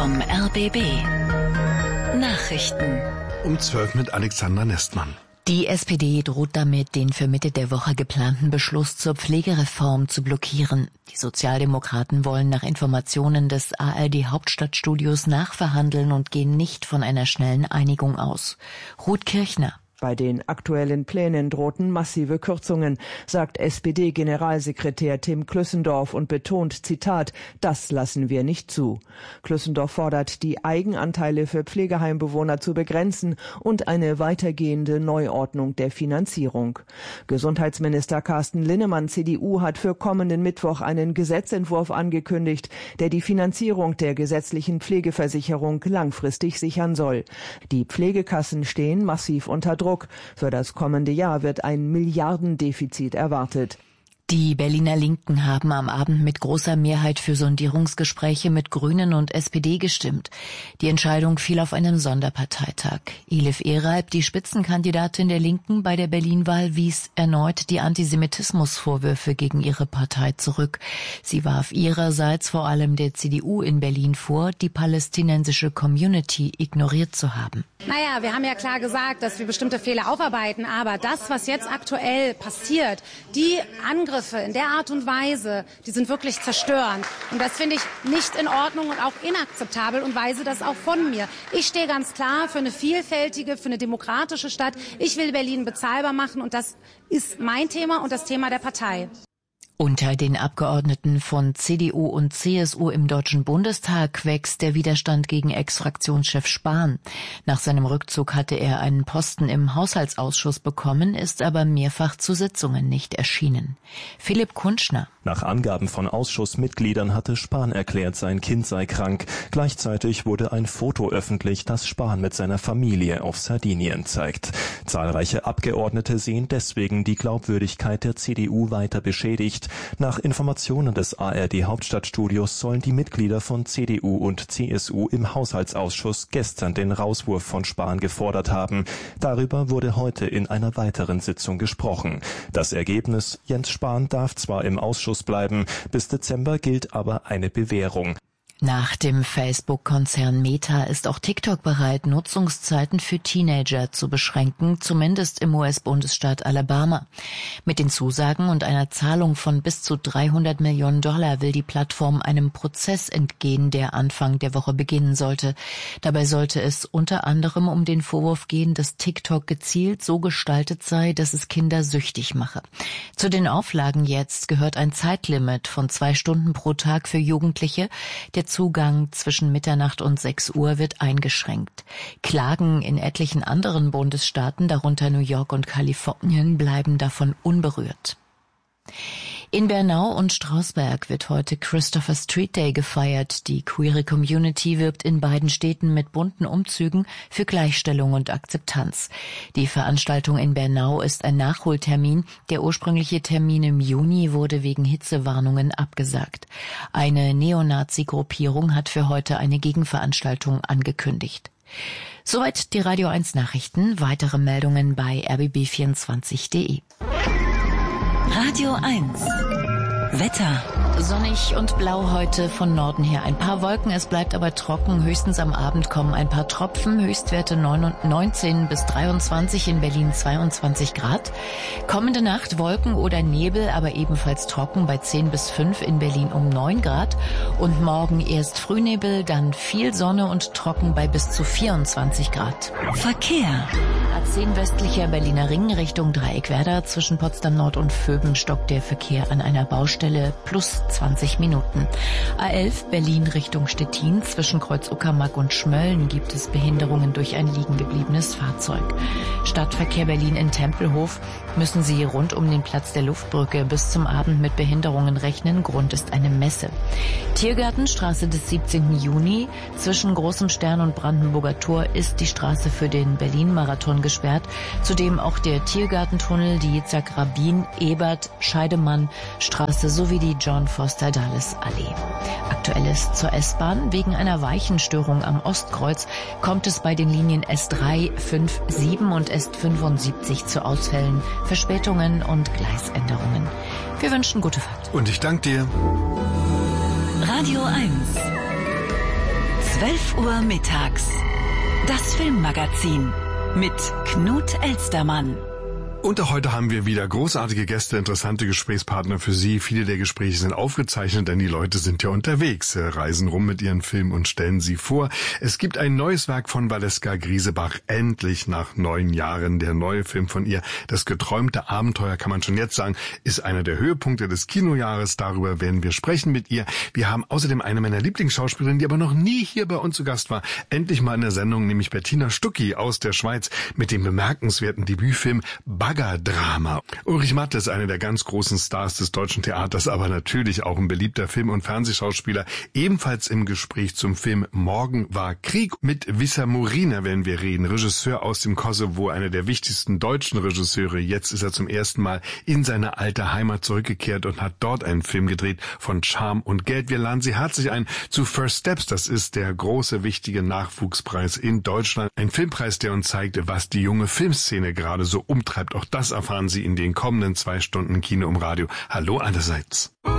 vom RBB. Nachrichten. Um 12 mit Alexander Nestmann. Die SPD droht damit, den für Mitte der Woche geplanten Beschluss zur Pflegereform zu blockieren. Die Sozialdemokraten wollen nach Informationen des ARD-Hauptstadtstudios nachverhandeln und gehen nicht von einer schnellen Einigung aus. Ruth Kirchner. Bei den aktuellen Plänen drohten massive Kürzungen, sagt SPD-Generalsekretär Tim Klüssendorf und betont, Zitat, das lassen wir nicht zu. Klüssendorf fordert, die Eigenanteile für Pflegeheimbewohner zu begrenzen und eine weitergehende Neuordnung der Finanzierung. Gesundheitsminister Carsten Linnemann, CDU, hat für kommenden Mittwoch einen Gesetzentwurf angekündigt, der die Finanzierung der gesetzlichen Pflegeversicherung langfristig sichern soll. Die Pflegekassen stehen massiv unter Druck. Für das kommende Jahr wird ein Milliardendefizit erwartet. Die Berliner Linken haben am Abend mit großer Mehrheit für Sondierungsgespräche mit Grünen und SPD gestimmt. Die Entscheidung fiel auf einem Sonderparteitag. Elif Eralb, die Spitzenkandidatin der Linken bei der Berlin-Wahl, wies erneut die Antisemitismusvorwürfe gegen ihre Partei zurück. Sie warf ihrerseits vor allem der CDU in Berlin vor, die palästinensische Community ignoriert zu haben. Naja, wir haben ja klar gesagt, dass wir bestimmte Fehler aufarbeiten, aber das, was jetzt aktuell passiert, die Angriffe in der Art und Weise, die sind wirklich zerstörend. Und das finde ich nicht in Ordnung und auch inakzeptabel und weise das auch von mir. Ich stehe ganz klar für eine vielfältige, für eine demokratische Stadt. Ich will Berlin bezahlbar machen und das ist mein Thema und das Thema der Partei. Unter den Abgeordneten von CDU und CSU im Deutschen Bundestag wächst der Widerstand gegen Ex-Fraktionschef Spahn. Nach seinem Rückzug hatte er einen Posten im Haushaltsausschuss bekommen, ist aber mehrfach zu Sitzungen nicht erschienen. Philipp Kunschner. Nach Angaben von Ausschussmitgliedern hatte Spahn erklärt, sein Kind sei krank. Gleichzeitig wurde ein Foto öffentlich, das Spahn mit seiner Familie auf Sardinien zeigt. Zahlreiche Abgeordnete sehen deswegen die Glaubwürdigkeit der CDU weiter beschädigt. Nach Informationen des ARD-Hauptstadtstudios sollen die Mitglieder von CDU und CSU im Haushaltsausschuss gestern den Rauswurf von Spahn gefordert haben. Darüber wurde heute in einer weiteren Sitzung gesprochen. Das Ergebnis: Jens Spahn darf zwar im Ausschuss bleiben, bis Dezember gilt aber eine Bewährung. Nach dem Facebook-Konzern Meta ist auch TikTok bereit, Nutzungszeiten für Teenager zu beschränken, zumindest im US-Bundesstaat Alabama. Mit den Zusagen und einer Zahlung von bis zu $300 Millionen will die Plattform einem Prozess entgehen, der Anfang der Woche beginnen sollte. Dabei sollte es unter anderem um den Vorwurf gehen, dass TikTok gezielt so gestaltet sei, dass es Kinder süchtig mache. Zu den Auflagen jetzt gehört ein Zeitlimit von 2 Stunden pro Tag für Jugendliche. Der Zugang zwischen Mitternacht und 6 Uhr wird eingeschränkt. Klagen in etlichen anderen Bundesstaaten, darunter New York und Kalifornien, bleiben davon unberührt. In Bernau und Strausberg wird heute Christopher Street Day gefeiert. Die queere Community wirbt in beiden Städten mit bunten Umzügen für Gleichstellung und Akzeptanz. Die Veranstaltung in Bernau ist ein Nachholtermin. Der ursprüngliche Termin im Juni wurde wegen Hitzewarnungen abgesagt. Eine Neonazi-Gruppierung hat für heute eine Gegenveranstaltung angekündigt. Soweit die Radio 1 Nachrichten. Weitere Meldungen bei rbb24.de. Radio 1. Wetter. Sonnig und blau heute, von Norden her ein paar Wolken, es bleibt aber trocken. Höchstens am Abend kommen ein paar Tropfen, Höchstwerte 19 bis 23, in Berlin 22 Grad. Kommende Nacht Wolken oder Nebel, aber ebenfalls trocken bei 10 bis 5, in Berlin um 9 Grad. Und morgen erst Frühnebel, dann viel Sonne und trocken bei bis zu 24 Grad. Verkehr. A10 westlicher Berliner Ring Richtung Dreieckwerder, zwischen Potsdam Nord und Vöben stockt der Verkehr an einer Baustelle, plus 20 Minuten. A11 Berlin Richtung Stettin, zwischen Kreuz Uckermark und Schmölln gibt es Behinderungen durch ein liegen gebliebenes Fahrzeug. Stadtverkehr Berlin in Tempelhof, müssen Sie rund um den Platz der Luftbrücke bis zum Abend mit Behinderungen rechnen. Grund ist eine Messe. Tiergartenstraße des 17. Juni, zwischen Großem Stern und Brandenburger Tor ist die Straße für den Berlin-Marathon gesperrt. Zudem auch der Tiergartentunnel, die Yitzhak Rabin, Ebert, Scheidemann Straße sowie die John Foster Dulles Allee. Aktuelles zur S-Bahn: Wegen einer Weichenstörung am Ostkreuz kommt es bei den Linien S3, 5, 7 und S75 zu Ausfällen, Verspätungen und Gleisänderungen. Wir wünschen gute Fahrt. Und ich danke dir. Radio 1. 12 Uhr mittags. Das Filmmagazin mit Knut Elstermann. Und auch heute haben wir wieder großartige Gäste, interessante Gesprächspartner für Sie. Viele der Gespräche sind aufgezeichnet, denn die Leute sind ja unterwegs, reisen rum mit ihren Filmen und stellen sie vor. Es gibt ein neues Werk von Valeska Griesebach, endlich nach 9 Jahren. Der neue Film von ihr, Das geträumte Abenteuer, kann man schon jetzt sagen, ist einer der Höhepunkte des Kinojahres. Darüber werden wir sprechen mit ihr. Wir haben außerdem eine meiner Lieblingsschauspielerinnen, die aber noch nie hier bei uns zu Gast war, endlich mal in der Sendung, nämlich Bettina Stucki aus der Schweiz mit dem bemerkenswerten Debütfilm Baggerdrama. Ulrich Matte ist einer der ganz großen Stars des deutschen Theaters, aber natürlich auch ein beliebter Film- und Fernsehschauspieler. Ebenfalls im Gespräch zum Film Morgen war Krieg. Mit Visser Morina werden wir reden, Regisseur aus dem Kosovo, einer der wichtigsten deutschen Regisseure. Jetzt ist er zum ersten Mal in seine alte Heimat zurückgekehrt und hat dort einen Film gedreht von Charme und Geld. Wir laden Sie herzlich ein zu First Steps. Das ist der große, wichtige Nachwuchspreis in Deutschland. Ein Filmpreis, der uns zeigt, was die junge Filmszene gerade so umtreibt. Auch das erfahren Sie in den kommenden 2 Stunden Kino im Radio. Hallo allerseits.